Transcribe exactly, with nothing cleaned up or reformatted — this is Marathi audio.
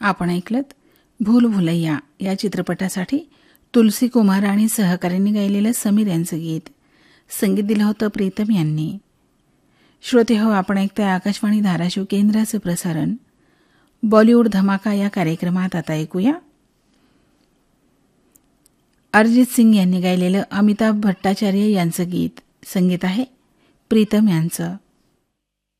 आपण ऐकलत भूल भुलैया या चित्रपटासाठी तुलसी कुमार आणि सहकाऱ्यांनी गायलेलं समीर यांचं गीत. संगीत दिलं होतं प्रीतम यांनी. श्रोते हो, आपण ऐकताय आकाशवाणी धाराशिव केंद्राचं प्रसारण. बॉलिवूड धमाका या कार्यक्रमात आता ऐकूया अरिजित सिंग यांनी गायलेलं अमिताभ भट्टाचार्य यांचं गीत. संगीत आहे प्रीतम यांचं.